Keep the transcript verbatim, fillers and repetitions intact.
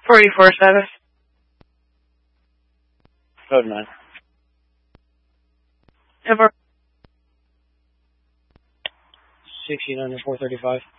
forty-four status. Code nine. ten four. sixteen under four thirty-five.